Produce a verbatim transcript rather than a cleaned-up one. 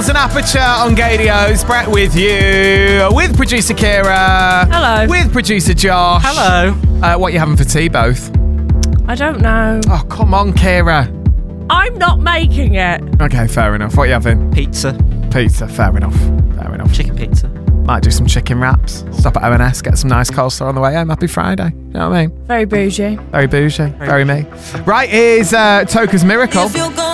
Miles and Aperture on Gadios. Brett with you. With producer Kira. Hello. With producer Josh. Hello. Uh, what are you having for tea, both? I don't know. Oh, come on, Kira. I'm not making it. Okay, fair enough. What are you having? Pizza. Pizza. Fair enough. Fair enough. Chicken pizza. Might do some chicken wraps. Stop at O and S, get some nice coleslaw on the way home. Happy Friday. You know what I mean? Very bougie. Very bougie. Very, very me. Right, here's uh, Toka's Miracle.